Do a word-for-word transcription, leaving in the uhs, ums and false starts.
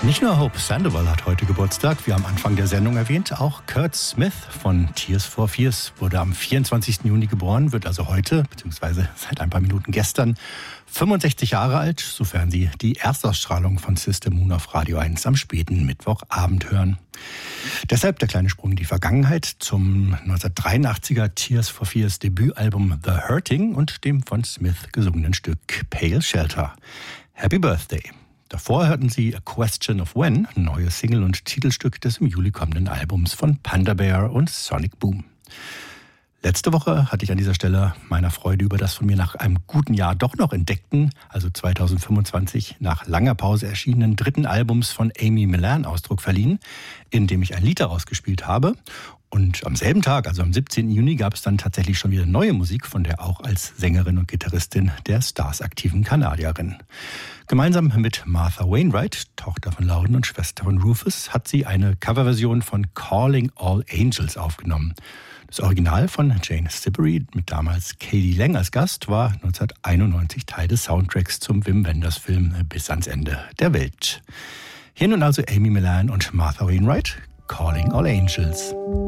Nicht nur Hope Sandoval hat heute Geburtstag, wie am Anfang der Sendung erwähnt, auch Kurt Smith von Tears for Fears wurde am vierundzwanzigsten Juni geboren, wird also heute, beziehungsweise seit ein paar Minuten gestern, fünfundsechzig Jahre alt, sofern Sie die Erstausstrahlung von Sister Moon auf Radio eins am späten Mittwochabend hören. Deshalb der kleine Sprung in die Vergangenheit zum neunzehnhundertdreiundachtziger Tears for Fears Debütalbum The Hurting und dem von Smith gesungenen Stück Pale Shelter. Happy Birthday! Davor hörten Sie A Question of When, neues Single und Titelstück des im Juli kommenden Albums von Panda Bear und Sonic Boom. Letzte Woche hatte ich an dieser Stelle meiner Freude über das von mir nach einem guten Jahr doch noch entdeckten, also zweitausendfünfundzwanzig nach langer Pause erschienenen dritten Albums von Amy Millan Ausdruck verliehen, in dem ich ein Lied daraus gespielt habe. Und am selben Tag, also am siebzehnten Juni, gab es dann tatsächlich schon wieder neue Musik von der auch als Sängerin und Gitarristin der Stars aktiven Kanadierin. Gemeinsam mit Martha Wainwright, Tochter von Loudon und Schwester von Rufus, hat sie eine Coverversion von Calling All Angels aufgenommen. Das Original von Jane Siberry mit damals Katie Lang als Gast war neunzehnhunderteinundneunzig Teil des Soundtracks zum Wim Wenders Film Bis ans Ende der Welt. Hier nun also Amy Millan und Martha Wainwright, Calling All Angels.